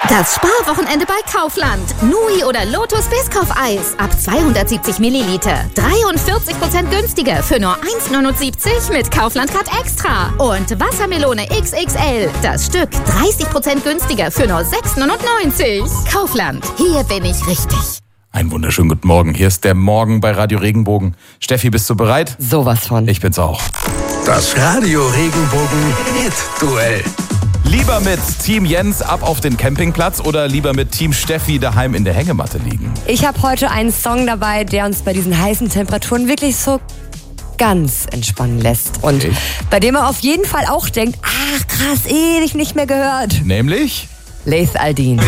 Das Sparwochenende bei Kaufland. Nui oder Lotus Biscoff-Eis ab 270 Milliliter. 43% günstiger für nur 1,79 mit Kaufland Card Extra. Und Wassermelone XXL. Das Stück 30% günstiger für nur 6,99. Kaufland. Hier bin ich richtig. Einen wunderschönen guten Morgen. Hier ist der Morgen bei Radio Regenbogen. Steffi, bist du bereit? Sowas von. Ich bin's auch. Das Radio Regenbogen Hit-Duell. Lieber mit Team Jens ab auf den Campingplatz oder lieber mit Team Steffi daheim in der Hängematte liegen? Ich habe heute einen Song dabei, der uns bei diesen heißen Temperaturen wirklich so ganz entspannen lässt. Und bei dem man auf jeden Fall auch denkt, ach krass, ewig nicht mehr gehört. Nämlich? Laith Al-Deen.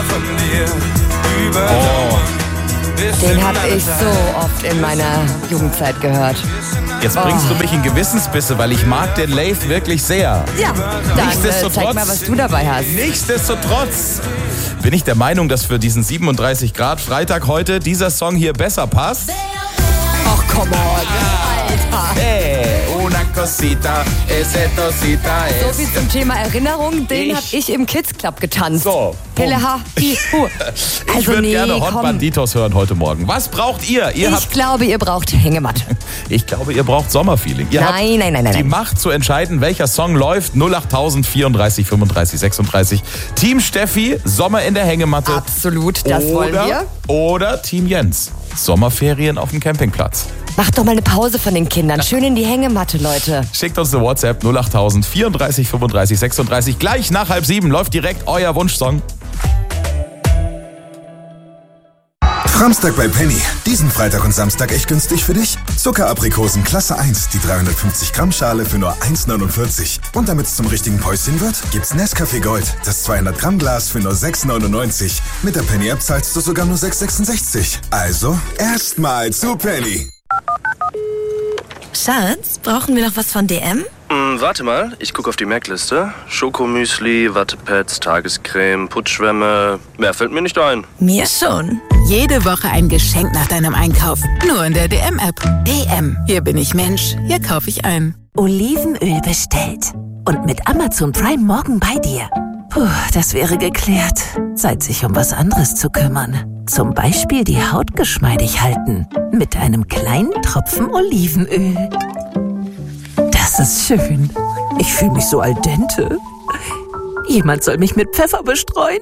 Den habe ich so oft in meiner Jugendzeit gehört. Jetzt bringst du mich in Gewissensbisse, weil ich mag den Laith wirklich sehr. Ja, dann zeig mal, was du dabei hast. Nichtsdestotrotz bin ich der Meinung, dass für diesen 37 Grad Freitag heute dieser Song hier besser passt. Ach, come on, Alter. Una cosita, ese tosita es. So viel zum Thema Erinnerung, den habe ich im Kids Club getanzt. So. Pille, ha, hi, hu. Ich würde gerne Hot Banditos hören heute Morgen. Was braucht ihr? Ich glaube, ihr braucht Hängematte. Ich glaube, ihr braucht Sommerfeeling. Ihr habt die Macht zu entscheiden, welcher Song läuft. 08000 34 35 36. Team Steffi, Sommer in der Hängematte. Absolut, das wollen wir. Oder Team Jens, Sommerferien auf dem Campingplatz. Macht doch mal eine Pause von den Kindern. Schön in die Hängematte, Leute. Schickt uns eine WhatsApp 08000 34 35 36. Gleich nach 6:30 läuft direkt euer Wunschsong. Samstag bei Penny. Diesen Freitag und Samstag echt günstig für dich. Zuckeraprikosen Klasse 1, die 350 Gramm Schale für nur 1,49. Und damit es zum richtigen Päuschen wird, gibt's Nescafé Gold, das 200 Gramm Glas für nur 6,99. Mit der Penny App zahlst du sogar nur 6,66. Also erstmal zu Penny. Schatz, brauchen wir noch was von DM? Warte mal, ich gucke auf die Merkliste. Schokomüsli, Wattepads, Tagescreme, Putzschwämme. Mehr fällt mir nicht ein. Mir schon. Jede Woche ein Geschenk nach deinem Einkauf. Nur in der DM-App. DM. Hier bin ich Mensch. Hier kaufe ich ein. Olivenöl bestellt. Und mit Amazon Prime morgen bei dir. Puh, das wäre geklärt. Zeit, sich um was anderes zu kümmern. Zum Beispiel die Haut geschmeidig halten. Mit einem kleinen Tropfen Olivenöl. Das ist schön. Ich fühle mich so al dente. Jemand soll mich mit Pfeffer bestreuen.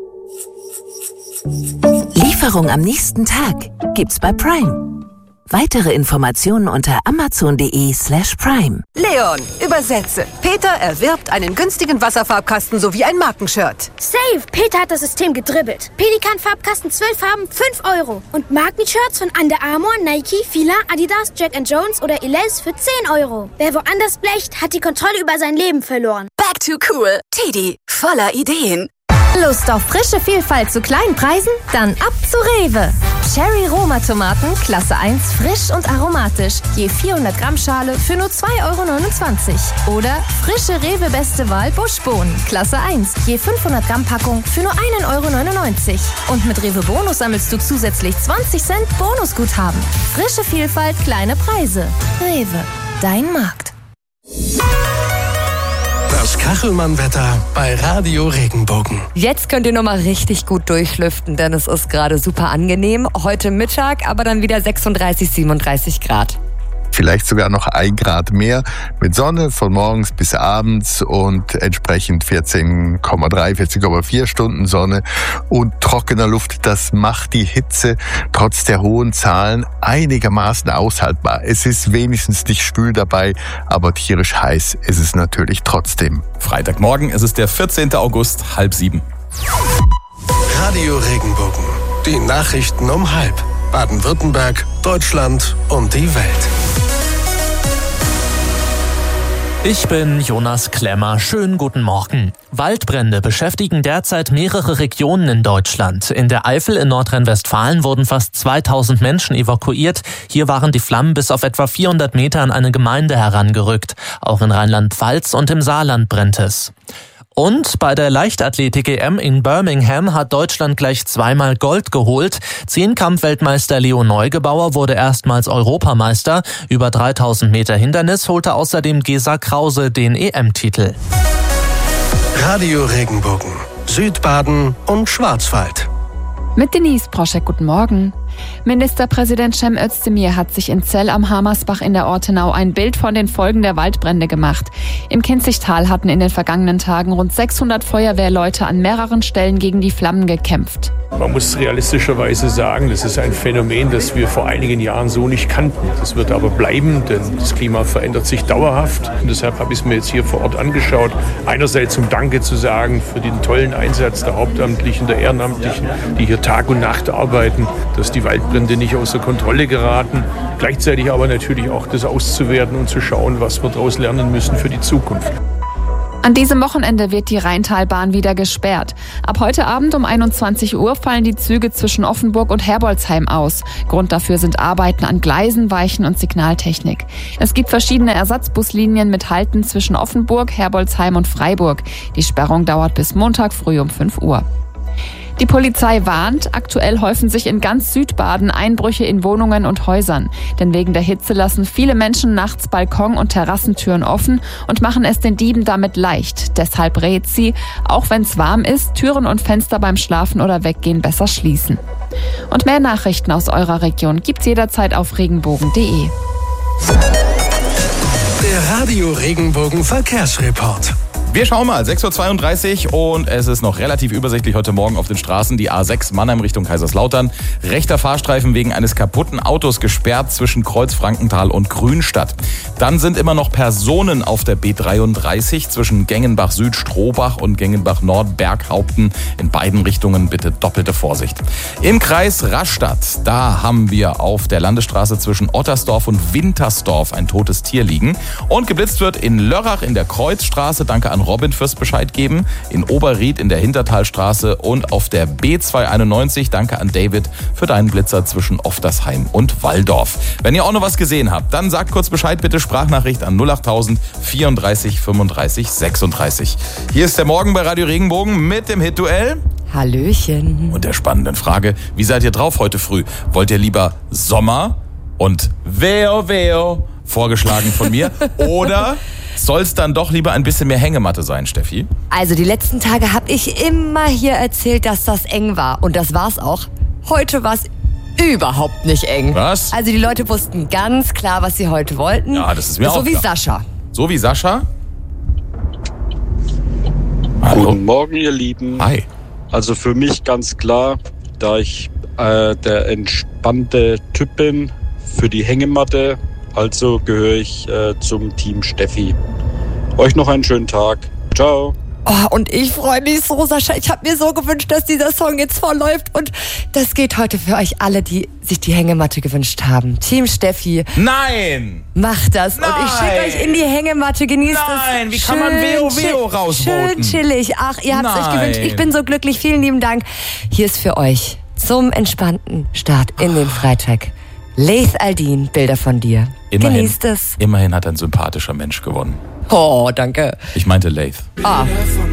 Lieferung am nächsten Tag gibt's bei Prime. Weitere Informationen unter amazon.de/prime. Leon, übersetze. Peter erwirbt einen günstigen Wasserfarbkasten sowie ein Markenshirt. Safe! Peter hat das System gedribbelt. Pelikan-Farbkasten 12 Farben, 5 €. Und Markenshirts von Under Armour, Nike, Fila, Adidas, Jack & Jones oder Elize für 10 €. Wer woanders blecht, hat die Kontrolle über sein Leben verloren. Back to cool. Teddy, voller Ideen. Lust auf frische Vielfalt zu kleinen Preisen? Dann ab zu Rewe. Cherry Roma Tomaten, Klasse 1, frisch und aromatisch. Je 400 Gramm Schale für nur 2,29 €. Oder frische Rewe Beste Wahl Buschbohnen, Klasse 1, je 500 Gramm Packung für nur 1,99 €. Und mit Rewe Bonus sammelst du zusätzlich 20 Cent Bonusguthaben. Frische Vielfalt, kleine Preise. Rewe, dein Markt. Das Kachelmann-Wetter bei Radio Regenbogen. Jetzt könnt ihr nochmal richtig gut durchlüften, denn es ist gerade super angenehm. Heute Mittag, aber dann wieder 36, 37 Grad. Vielleicht sogar noch 1 Grad mehr mit Sonne von morgens bis abends und entsprechend 14,3, 14,4 Stunden Sonne und trockener Luft. Das macht die Hitze trotz der hohen Zahlen einigermaßen aushaltbar. Es ist wenigstens nicht schwül dabei, aber tierisch heiß ist es natürlich trotzdem. Freitagmorgen, es ist der 14. August, 6:30. Radio Regenbogen. Die Nachrichten um 6:30. Baden-Württemberg, Deutschland und die Welt. Ich bin Jonas Klemmer. Schönen guten Morgen. Waldbrände beschäftigen derzeit mehrere Regionen in Deutschland. In der Eifel in Nordrhein-Westfalen wurden fast 2000 Menschen evakuiert. Hier waren die Flammen bis auf etwa 400 Meter an eine Gemeinde herangerückt. Auch in Rheinland-Pfalz und im Saarland brennt es. Und bei der Leichtathletik-EM in Birmingham hat Deutschland gleich zweimal Gold geholt. Zehnkampf-Weltmeister Leo Neugebauer wurde erstmals Europameister. Über 3000 Meter Hindernis holte außerdem Gesa Krause den EM-Titel. Radio Regenbogen. Südbaden und Schwarzwald. Mit Denise Proschek, guten Morgen. Ministerpräsident Cem Özdemir hat sich in Zell am Hamersbach in der Ortenau ein Bild von den Folgen der Waldbrände gemacht. Im Kinzigtal hatten in den vergangenen Tagen rund 600 Feuerwehrleute an mehreren Stellen gegen die Flammen gekämpft. Man muss realistischerweise sagen, das ist ein Phänomen, das wir vor einigen Jahren so nicht kannten. Das wird aber bleiben, denn das Klima verändert sich dauerhaft. Und deshalb habe ich es mir jetzt hier vor Ort angeschaut. Einerseits um Danke zu sagen für den tollen Einsatz der Hauptamtlichen, der Ehrenamtlichen, die hier Tag und Nacht arbeiten, dass die Waldbrände nicht außer Kontrolle geraten. Gleichzeitig aber natürlich auch das auszuwerten und zu schauen, was wir daraus lernen müssen für die Zukunft. An diesem Wochenende wird die Rheintalbahn wieder gesperrt. Ab heute Abend um 21 Uhr fallen die Züge zwischen Offenburg und Herbolzheim aus. Grund dafür sind Arbeiten an Gleisen, Weichen und Signaltechnik. Es gibt verschiedene Ersatzbuslinien mit Halten zwischen Offenburg, Herbolzheim und Freiburg. Die Sperrung dauert bis Montag früh um 5 Uhr. Die Polizei warnt, aktuell häufen sich in ganz Südbaden Einbrüche in Wohnungen und Häusern. Denn wegen der Hitze lassen viele Menschen nachts Balkon- und Terrassentüren offen und machen es den Dieben damit leicht. Deshalb rät sie, auch wenn es warm ist, Türen und Fenster beim Schlafen oder Weggehen besser schließen. Und mehr Nachrichten aus eurer Region gibt's jederzeit auf regenbogen.de. Der Radio Regenbogen Verkehrsreport. Wir schauen mal, 6.32 Uhr und es ist noch relativ übersichtlich heute Morgen auf den Straßen. Die A6 Mannheim Richtung Kaiserslautern. Rechter Fahrstreifen wegen eines kaputten Autos gesperrt zwischen Kreuz-Frankenthal und Grünstadt. Dann sind immer noch Personen auf der B33 zwischen Gengenbach Süd, Strohbach und Gengenbach Nord, Berghaupten. In beiden Richtungen bitte doppelte Vorsicht. Im Kreis Rastatt, da haben wir auf der Landesstraße zwischen Ottersdorf und Wintersdorf ein totes Tier liegen. Und geblitzt wird in Lörrach in der Kreuzstraße. Danke an Robin fürs Bescheid geben. In Oberried in der Hintertalstraße und auf der B291. Danke an David für deinen Blitzer zwischen Oftersheim und Walldorf. Wenn ihr auch noch was gesehen habt, dann sagt kurz Bescheid, bitte Sprachnachricht an 08000 34 35 36. Hier ist der Morgen bei Radio Regenbogen mit dem Hit-Duell. Hallöchen. Und der spannenden Frage, wie seid ihr drauf heute früh? Wollt ihr lieber Sommer und Veo Veo, vorgeschlagen von mir, oder soll es dann doch lieber ein bisschen mehr Hängematte sein, Steffi? Also die letzten Tage habe ich immer hier erzählt, dass das eng war. Und das war's auch. Heute war es überhaupt nicht eng. Was? Also die Leute wussten ganz klar, was sie heute wollten. Ja, das ist mir auch so wie klar. Sascha. So wie Sascha? Hallo. Guten Morgen, ihr Lieben. Hi. Also für mich ganz klar, da ich der entspannte Typ bin, für die Hängematte. Also gehöre ich zum Team Steffi. Euch noch einen schönen Tag. Ciao. Oh, und ich freue mich so, Sascha. Ich habe mir so gewünscht, dass dieser Song jetzt vorläuft. Und das geht heute für euch alle, die sich die Hängematte gewünscht haben. Team Steffi. Nein! Macht das. Nein! Und ich schicke euch in die Hängematte. Genießt es. Nein, wie kann man Veo Veo rausvoten? Schön chillig. Ach, ihr habt es euch gewünscht. Ich bin so glücklich. Vielen lieben Dank. Hier ist für euch zum entspannten Start in den Freitag Laith Aldin, Bilder von dir. Genießt es. Immerhin hat ein sympathischer Mensch gewonnen. Oh, danke. Ich meinte Laith. Ah.